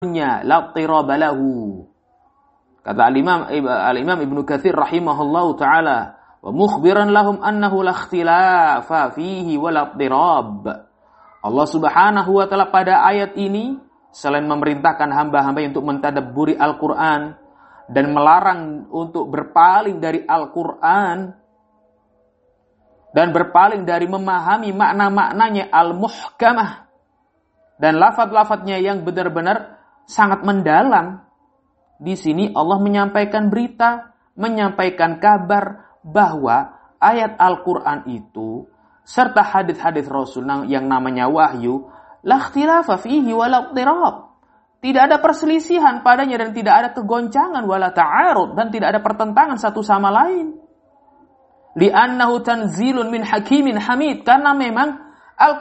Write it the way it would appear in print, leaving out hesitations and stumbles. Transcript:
la tiraba lahu. Kata al-Imam Ibnu Katsir rahimahullahu taala, wa mukhbiran lahum annahu la ikhtilafa fihi wa la tirab. Allah Subhanahu wa taala pada ayat ini selain memerintahkan hamba-hamba untuk mentadabburi Al-Qur'an dan melarang untuk berpaling dari Al-Qur'an dan berpaling dari memahami makna-maknanya al-muhkamah dan lafaz-lafaznya yang benar-benar sangat mendalam. Di sini Allah menyampaikan berita, menyampaikan kabar bahwa ayat Al-Quran itu serta hadis-hadis Rasul yang namanya wahyu, la ikhtilafa fihi wa la tirab. Tidak ada perselisihan padanya dan tidak ada kegoncangan wala ta'arud dan tidak ada pertentangan satu sama lain. Li'annahu tanzilun min hakimin hamid, karena memang